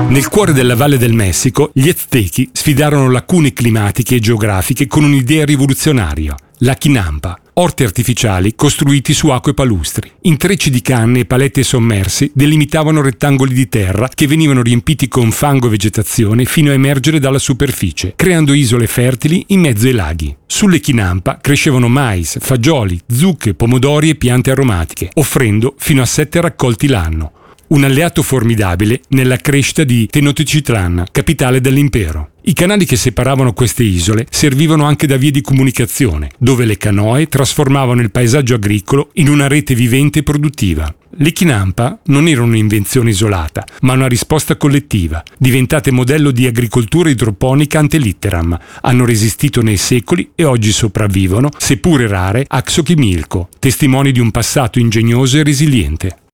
Nel cuore della Valle del Messico, gli Aztechi sfidarono lacune climatiche e geografiche con un'idea rivoluzionaria: la chinampa, orti artificiali costruiti su acque palustri. Intrecci di canne e palette sommersi delimitavano rettangoli di terra che venivano riempiti con fango e vegetazione fino a emergere dalla superficie, creando isole fertili in mezzo ai laghi. Sulle chinampa crescevano mais, fagioli, zucche, pomodori e piante aromatiche, offrendo fino a 7 raccolti l'anno. Un alleato formidabile nella crescita di Tenochtitlan, capitale dell'impero. I canali che separavano queste isole servivano anche da vie di comunicazione, dove le canoe trasformavano il paesaggio agricolo in una rete vivente e produttiva. Le chinampa non erano un'invenzione isolata, ma una risposta collettiva, diventate modello di agricoltura idroponica ante litteram. Hanno resistito nei secoli e oggi sopravvivono, seppure rare, a Xochimilco, testimoni di un passato ingegnoso e resiliente.